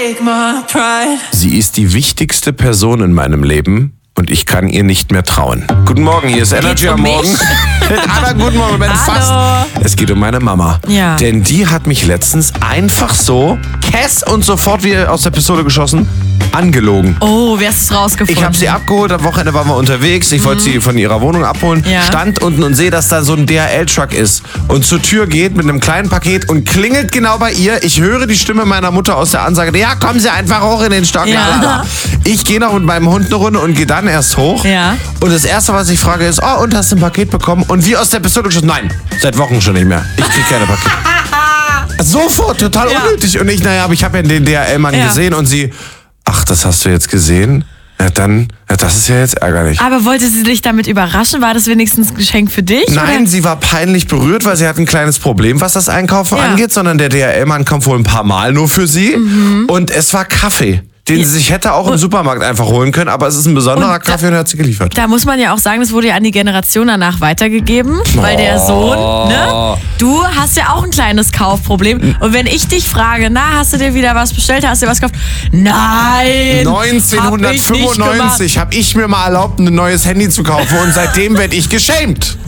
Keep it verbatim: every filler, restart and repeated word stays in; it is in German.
take my pride. Sie ist die wichtigste Person in meinem Leben und ich kann ihr nicht mehr trauen. Guten Morgen, hier ist Energy um am Morgen. mich? Anna, guten Morgen, wenn fast. Es geht um meine Mama. Ja. Denn die hat mich letztens einfach so, Kess und sofort wie aus der Pistole geschossen, angelogen. Oh, wie hast du es rausgefunden? Ich habe sie abgeholt, am Wochenende waren wir unterwegs. Ich wollte sie von ihrer Wohnung abholen. Ja. Stand unten und sehe, dass da so ein D H L-Truck ist. Und zur Tür geht mit einem kleinen Paket und klingelt genau bei ihr. Ich höre die Stimme meiner Mutter aus der Ansage. Ja, kommen Sie einfach hoch in den Stock. Ja. Lalala. Ich gehe noch mit meinem Hund eine Runde und gehe dann erst hoch. Ja. Und das Erste, was ich frage, ist, oh, und hast du ein Paket bekommen? Und wie aus der Pistole geschossen, nein, seit Wochen schon nicht mehr. Ich kriege keine Pakete. Sofort, total Ja. unnötig. Und ich, naja, aber ich habe ja den D H L-Mann Ja. gesehen und sie, ach, das hast du jetzt gesehen? Ja, dann, ja, das ist ja jetzt ärgerlich. Aber wollte sie dich damit überraschen? War das wenigstens ein Geschenk für dich? Nein, oder? sie war peinlich berührt, weil sie hat ein kleines Problem, was das Einkaufen Ja. angeht, sondern der D H L-Mann kommt wohl ein paar Mal nur für sie. Mhm. Und es war Kaffee, den sie sich hätte auch im Supermarkt einfach holen können, aber es ist ein besonderer Und da- Kaffee und er hat sie geliefert. Da muss man ja auch sagen, das wurde ja an die Generation danach weitergegeben, weil der Sohn, ne? Du hast ja auch ein kleines Kaufproblem. Und wenn ich dich frage, na, hast du dir wieder was bestellt, hast du dir was gekauft? Nein! neunzehnhundertfünfundneunzig habe ich mir mal erlaubt, ein neues Handy zu kaufen und seitdem werde ich geschämt.